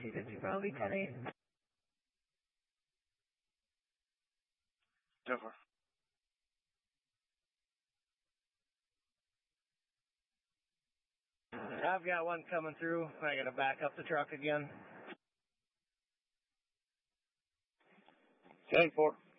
50 probably 10-8. Go for it. I've got one coming through. I got to back up the truck again. 10-4.